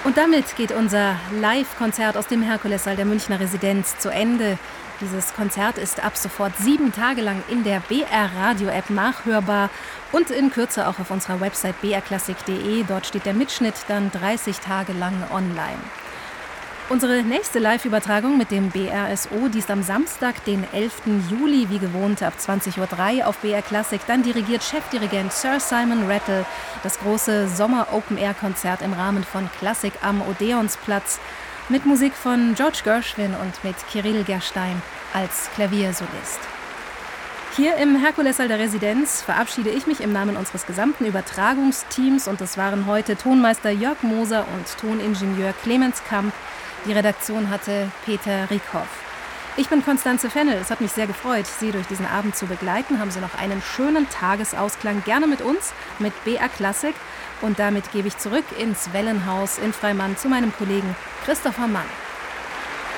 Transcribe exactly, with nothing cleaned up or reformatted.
Und damit geht unser Live-Konzert aus dem Herkulessaal der Münchner Residenz zu Ende. Dieses Konzert ist ab sofort sieben Tage lang in der B R-Radio-App nachhörbar und in Kürze auch auf unserer Website b r klassik punkt d e. Dort steht der Mitschnitt dann dreißig Tage lang online. Unsere nächste Live-Übertragung mit dem B R S O, die ist am Samstag, den elften Juli, wie gewohnt ab zwanzig Uhr drei auf B R Klassik. Dann dirigiert Chefdirigent Sir Simon Rattle das große Sommer-Open-Air-Konzert im Rahmen von Klassik am Odeonsplatz mit Musik von George Gershwin und mit Kirill Gerstein als Klaviersolist. Hier im Herkulessaal der Residenz verabschiede ich mich im Namen unseres gesamten Übertragungsteams und das waren heute Tonmeister Jörg Moser und Toningenieur Clemens Kamp. Die Redaktion hatte Peter Rickhoff. Ich bin Konstanze Fennel. Es hat mich sehr gefreut, Sie durch diesen Abend zu begleiten. Haben Sie noch einen schönen Tagesausklang gerne mit uns, mit B R Klassik. Und damit gebe ich zurück ins Wellenhaus in Freimann zu meinem Kollegen Christopher Mann.